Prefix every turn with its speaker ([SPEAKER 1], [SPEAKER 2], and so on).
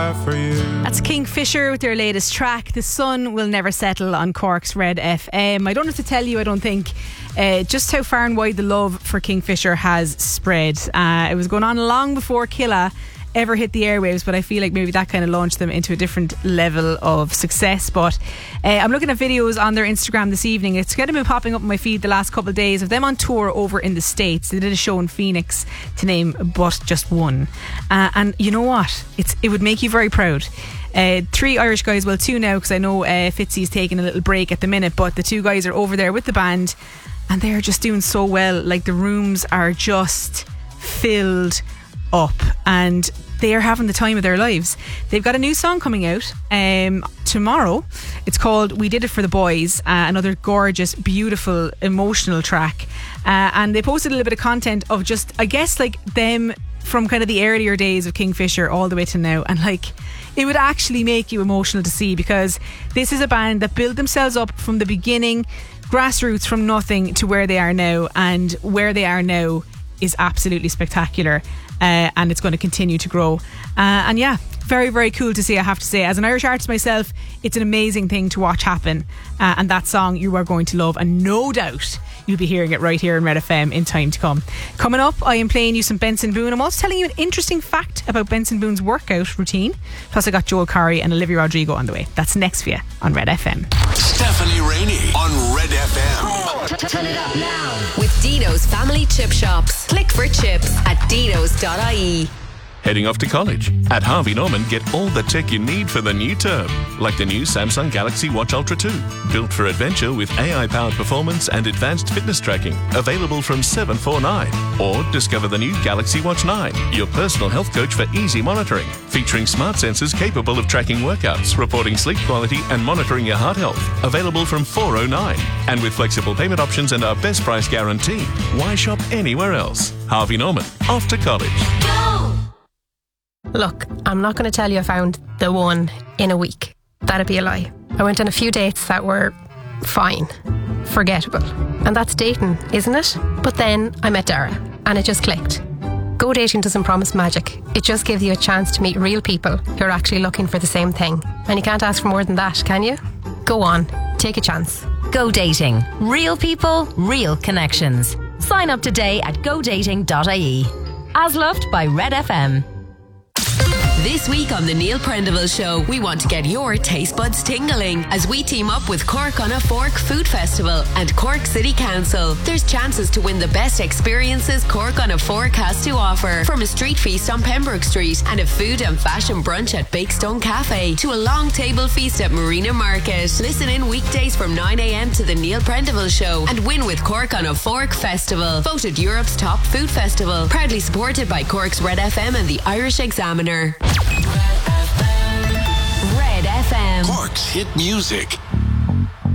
[SPEAKER 1] have for you.
[SPEAKER 2] That's Kingfisher with their latest track, The Sun Will Never Settle, on Cork's Red FM. I don't have to tell you, I don't think, just how far and wide the love for Kingfisher has spread. It was going on long before Killa ever hit the airwaves, but I feel like maybe that kind of launched them into a different level of success. But I'm looking at videos on their Instagram this evening. It's kind of been popping up on my feed the last couple of days of them on tour over in the States. They did a show in Phoenix, to name but just one. And you know what? It would make you very proud. 3 Irish guys, well 2 now, because I know Fitzy's taking a little break at the minute, but the 2 guys are over there with the band and they're just doing so well. Like, the rooms are just filled up and they are having the time of their lives. They've got a new song coming out tomorrow. It's called We Did It For The Boys, another gorgeous, beautiful, emotional track, and they posted a little bit of content of just, I guess, like them from kind of the earlier days of Kingfisher all the way to now, and like, it would actually make you emotional to see, because this is a band that built themselves up from the beginning, grassroots, from nothing to where they are now, and where they are now is absolutely spectacular. And it's going to continue to grow, and yeah, very, very cool to see, I have to say. As an Irish artist myself, it's an amazing thing to watch happen, and that song you are going to love, and no doubt you'll be hearing it right here in Red FM in time to come. Coming up, I am playing you some Benson Boone. I'm also telling you an interesting fact about Benson Boone's workout routine. Plus I got Joel Corry and Olivia Rodrigo on the way. That's next for you on Red FM.
[SPEAKER 3] Stephanie Rainey on Red FM.
[SPEAKER 4] Turn it up now with Dino's Family Chip Shops. Click for chips at dinos.ie.
[SPEAKER 5] Heading off to college? At Harvey Norman, get all the tech you need for the new term, like the new Samsung Galaxy Watch Ultra 2, built for adventure with AI-powered performance and advanced fitness tracking, available from $749. Or discover the new Galaxy Watch 9, your personal health coach for easy monitoring, featuring smart sensors capable of tracking workouts, reporting sleep quality and monitoring your heart health, available from $409. And with flexible payment options and our best price guarantee, why shop anywhere else? Harvey Norman, off to college.
[SPEAKER 6] Look, I'm not going to tell you I found the one in a week. That'd be a lie. I went on a few dates that were fine, forgettable. And that's dating, isn't it? But then I met Dara and it just clicked. Go dating doesn't promise magic. It just gives you a chance to meet real people who are actually looking for the same thing. And you can't ask for more than that, can you? Go on, take a chance.
[SPEAKER 7] Go dating. Real people, real connections. Sign up today at godating.ie. As loved by Red FM.
[SPEAKER 4] This week on the Neil Prendeville Show, we want to get your taste buds tingling as we team up with Cork on a Fork Food Festival and Cork City Council. There's chances to win the best experiences Cork on a Fork has to offer, from a street feast on Pembroke Street and a food and fashion brunch at Bakestone Cafe to a long table feast at Marina Market. Listen in weekdays from 9 a.m. to the Neil Prendeville Show and win with Cork on a Fork Festival, voted Europe's top food festival, proudly supported by Cork's Red FM and the Irish Examiner.
[SPEAKER 7] Red FM.
[SPEAKER 3] Cork's hit music.